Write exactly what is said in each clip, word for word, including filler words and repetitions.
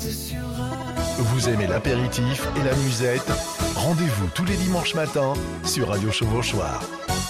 Vous aimez l'apéritif et la musette? Rendez-vous tous les dimanches matins sur Radio Chevauchoir.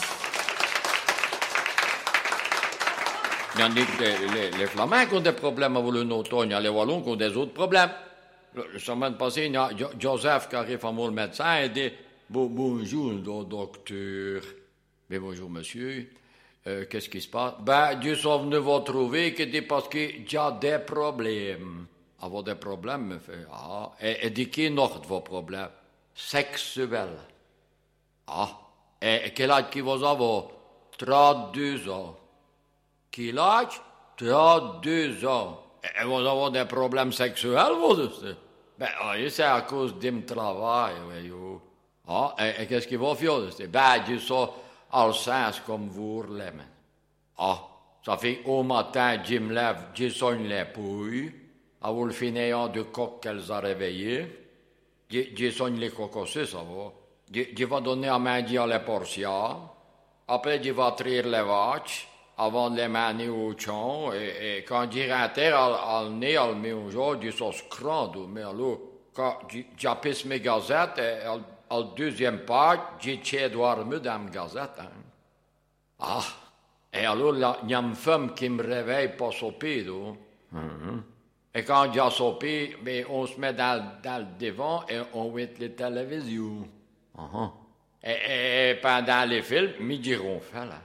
Il y en a les, les, les Flamands qui ont des problèmes avec le automne, il y a les Wallons qui ont des autres problèmes. Le, la semaine passée, il y a Joseph qui arrive à moi, le médecin, et dit bon, bonjour, docteur. Mais bonjour, monsieur. Euh, qu'est-ce qui se passe? Ben, Dieu sont venus vous trouver que dit parce qu'il y a des problèmes. Avoir des problèmes, me fait, ah. Et, et dit qui est vos problèmes? Sexuels. Ah. Et, et quel âge qui vous avez? trente-deux ans. Quel âge? trente-deux ans. Et, et vous avez des problèmes sexuels, vous? Ben, oui, c'est à cause de mon travail, oui. Ah. Et, et qu'est-ce qui va faire? Ben, Dieu sont al sens comme vous l'aimez. Ah. Ça fait au matin, je me lève, je soigne les pouilles. Avant le fainéant de coq qu'elles ont réveillé, je soigne les coques aussi, ça va. Je, je vais donner à manger à les portions. Après, je vais traire les vaches avant de les mener au champ. Et, et quand je rentre à le nez, à le met au jour, je suis crado. Mais alors, quand j'appuie mes gazettes, et à la deuxième page, je tiens dormir dans mes gazettes. Hein. Ah! Et alors, il y a une femme qui me réveille pour souper, donc. Mm-hmm. Et quand j'ai soupé, ben, on se met dans, dans le devant et on met les télévisions. Uh-huh. Et, et pendant les films, midi ronfle, là.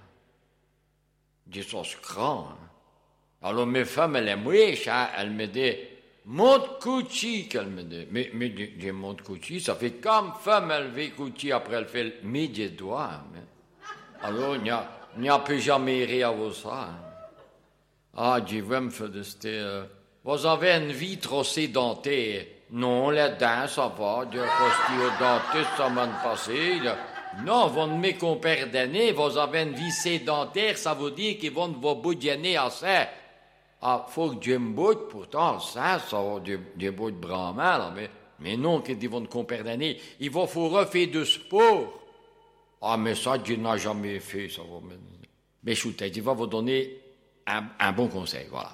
Je suis grand. Hein. Alors, mes femmes, elle est mouche, hein. Elle me dit, monte Cucci, qu'elle me dit. Mais, mais, je monte Cucci, ça fait comme femme, elle vit Cucci après le film, midi doigt. Mais... Alors, il n'y a, n'y a plus jamais rien à ça. Hein. Ah, je veux me faire de cette... Euh... Vous avez une vie trop sédentaire. Non, les dents, ça va. De rester au dentiste la semaine passée. Non, vous ne me comprenez. Vous avez une vie sédentaire, ça veut dire qu'ils vont vous bouillonner assez. Ah, faut que je me bouille, pourtant, ça, ça va du bout de brahman, là, mais, mais non, qu'ils vont comprendre. Il va faut refaire du sport. Ah, mais ça, je n'ai jamais fait, ça va. Mais je il va vous donner un, un bon conseil, voilà.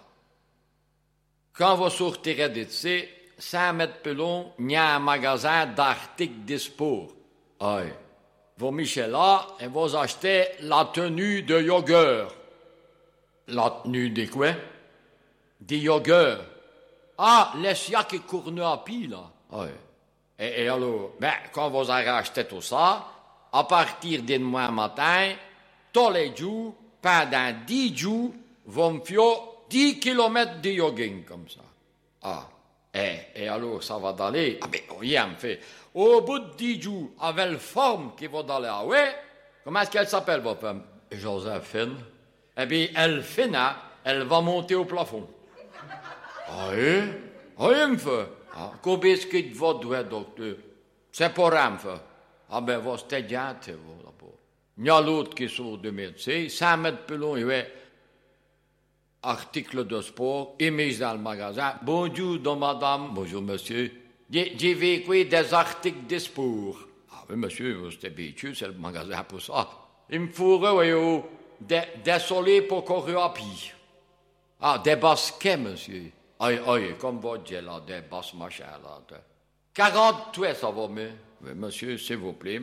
Quand vous sortirez d'ici, cent mètres plus long, il y a un magasin d'articles de sport. Oui. Vous michez là et vous achetez la tenue de yogur. La tenue de quoi? De yogur. Ah, les siens qui courent à pied, là. Oui. Et, et alors, ben, quand vous avez acheté tout ça, à partir de demain matin, tous les jours, pendant dix jours, vous me faites dix kilomètres de jogging comme ça. Ah, et, et alors ça va d'aller. Ah, mais oui, elle me fait. Au bout de dix jours, avec la forme qui va d'aller. Ah ouais, comment est-ce qu'elle s'appelle, votre femme? Joséphine. Eh bien, elle finit, elle va monter au plafond. Ah oui? Ah oui, elle me fait. Ah, combien est-ce qu'il va doit, docteur? C'est pour elle, me fait. Ah ben, vous êtes gentil, vous, d'abord. Il y a l'autre qui sort de médecin, cent mètres plus long, il va. Article de sport, image dans le magasin. Bonjour, donc, madame. Bonjour, monsieur. J'ai vécu des articles de sport. Ah oui, monsieur, c'était habitué, c'est le magasin pour ça. Il me faudrait, voyez-vous, des, des soleils pour courir à pied. Ah, des baskets, monsieur. Aïe, aïe, comme votre dit là, des basses machins, là. quarante-trois, ça va mieux. Oui, monsieur, s'il vous plaît.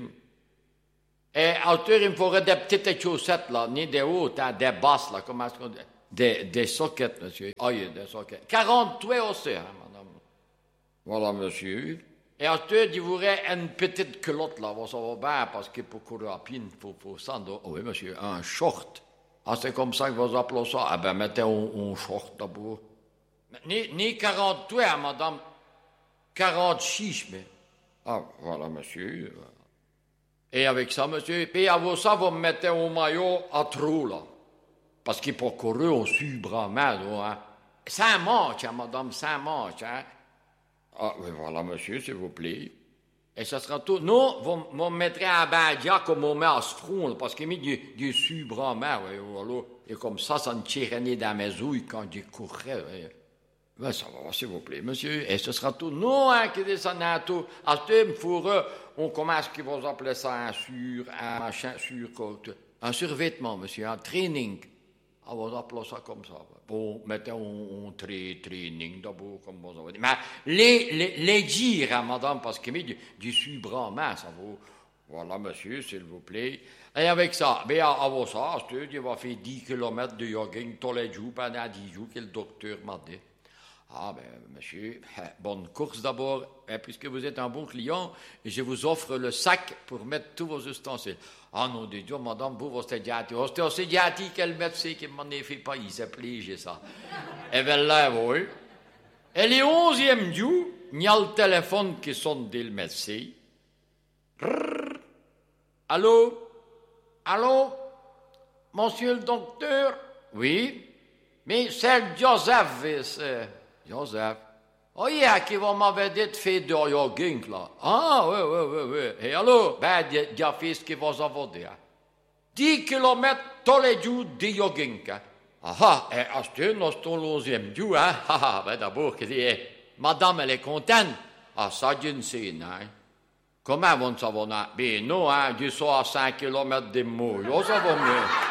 Et à hauteur, il me faudrait des petites chaussettes, là, ni des hautes, hein, des basses, là, comment est-ce qu'on dit? Des, des sockets, monsieur. Ah, il y a des sockets. quarante-trois aussi, hein, madame. Voilà, monsieur. Et à hauteur, il vous aurait une petite culotte, là, ça va bien, parce que pour courir à pied, il faut, faut ça. Oh, oui, monsieur, un short. Ah, c'est comme ça que vous appelez ça? Ah, ben, mettez un, un short d'abord. Ni, ni quarante-trois, hein, madame. quarante-six, mais. Ah, voilà, monsieur. Et avec ça, monsieur, puis avec ça, vous me mettez un maillot à trous, là. Parce qu'il pour courir, on suit vraiment, hein. Sans manche, hein, madame, sans manche, hein. Ah, oui, voilà, monsieur, s'il vous plaît. Et ça sera tout. Non, vous, vous me mettrez un bandia comme on met à ce front, là, parce qu'il met du, du suie vraiment, oui, voilà. Et comme ça, ça ne tire ni dans mes ouilles quand je courais, oui. Ben, ça va, s'il vous plaît, monsieur. Et ce sera tout. Non, hein, qui descend à tout. À ce temps, il faut, on commence, qui vous appeler ça, un sur, un machin, sur, un survêtement, monsieur, un training. on va appeler ça comme ça. Bon, mettons un tra- training d'abord, comme on va dire. Mais les, les, les dire à madame, parce que du, du subrament, ça vaut. Voilà, monsieur, s'il vous plaît. Et avec ça, ben, avant ça, il va faire dix kilomètres de jogging tous les jours pendant dix jours que le docteur m'a dit. Ah, ben, monsieur, bonne course d'abord, puisque vous êtes un bon client, et je vous offre le sac pour mettre tous vos ustensiles. Ah non, de Dieu, madame, vous, vous êtes gâtés. Vous êtes gâtés, quel médecin qui m'en a fait pas, il s'est plié, ça. Et bien là, oui. Et le onzième jour, il y a le téléphone qui sonne dès le médecin. Rrr. Allô? Allô? Monsieur le docteur? Oui? Mais c'est Joseph, c'est... Joseph. Oh, il y a qui va m'avoir dit de faire de jogging, là. Ah, oui, oui, oui, oui. Et alors? Ben, il y a fait ce qu'il va savoir dire. dix kilomètres tous les jours de jogging, hein. Ah, ah, et à ce temps, c'est le onzième jour, hein. Ah, ah, ben d'abord, que dit, madame, elle est contente. Ah, ça, je ne sais, hein. Comment vous ne savez pas? Ben non, hein, du soir à cinq kilomètres de mots. Ça va mieux.